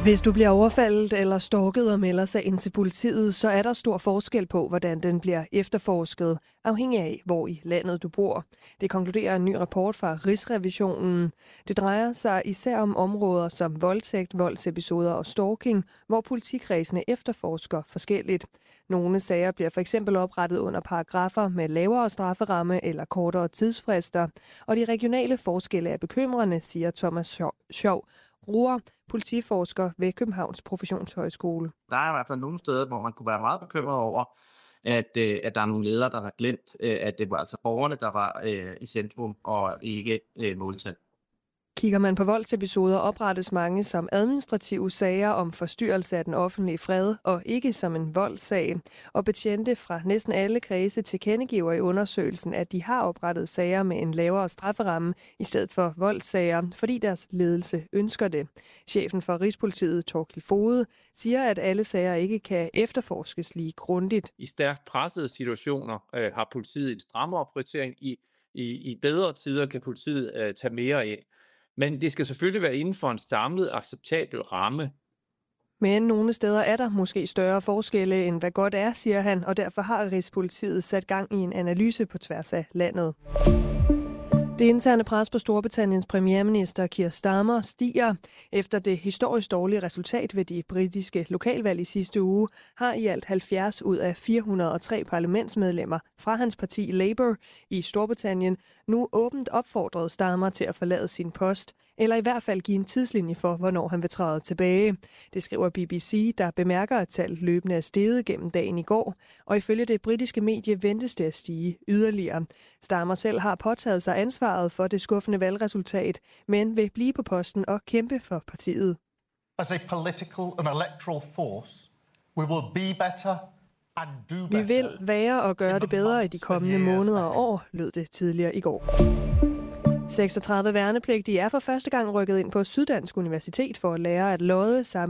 Hvis du bliver overfaldet eller stalket og melder sig ind til politiet, så er der stor forskel på, hvordan den bliver efterforsket, afhængig af, hvor i landet du bor. Det konkluderer en ny rapport fra Rigsrevisionen. Det drejer sig især om områder som voldtægt, voldsepisoder og stalking, hvor politikredsene efterforsker forskelligt. Nogle sager bliver for eksempel oprettet under paragrafer med lavere strafferamme eller kortere tidsfrister, og de regionale forskelle er bekymrende, siger Thomas Schou Roar, politiforsker ved Københavns Professionshøjskole. Der er i hvert fald nogle steder, hvor man kunne være meget bekymret over, at der er nogle ledere, der har glemt, at det var altså borgerne, der var i centrum og ikke måltal. Kigger man på voldsepisoder, oprettes mange som administrative sager om forstyrrelse af den offentlige fred, og ikke som en voldssag. Og betjente fra næsten alle kredse tilkendegiver i undersøgelsen, at de har oprettet sager med en lavere strafferamme i stedet for voldssager, fordi deres ledelse ønsker det. Chefen for Rigspolitiet, Thorkild Foged, siger, at alle sager ikke kan efterforskes lige grundigt. I stærkt pressede situationer har politiet en strammere prioritering. I bedre tider kan politiet tage mere af. Men det skal selvfølgelig være inden for en samlet acceptabel ramme. Men nogle steder er der måske større forskelle, end hvad godt er, siger han, og derfor har Rigspolitiet sat gang i en analyse på tværs af landet. Det interne pres på Storbritanniens premierminister Keir Starmer stiger. Efter det historisk dårlige resultat ved de britiske lokalvalg i sidste uge, har i alt 70 ud af 403 parlamentsmedlemmer fra hans parti Labour i Storbritannien nu åbent opfordret Starmer til at forlade sin post, eller i hvert fald give en tidslinje for, hvornår han vil træde tilbage. Det skriver BBC, der bemærker, at tallet løbende er steget gennem dagen i går, og ifølge det britiske medie ventes det at stige yderligere. Starmer selv har påtaget sig ansvaret for det skuffende valgresultat, men vil blive på posten og kæmpe for partiet. As a political and electoral force, we will be better and do better. Vi vil være og gøre det bedre i de kommende måneder og år, lød det tidligere i går. 36 værnepligtige er for første gang rykket ind på Syddansk Universitet for at lære at lodde sammen